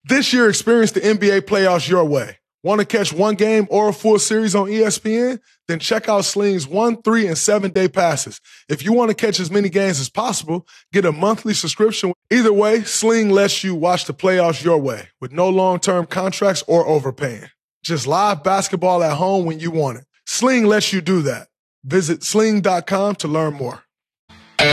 This year, experience the NBA playoffs your way. Want to catch one game or a full series on ESPN? Then check out Sling's 1, 3, and 7-day passes. If you want to catch as many games as possible, get a monthly subscription. Either way, Sling lets you watch the playoffs your way with no long-term contracts or overpaying. Just live basketball at home when you want it. Sling lets you do that. Visit sling.com to learn more.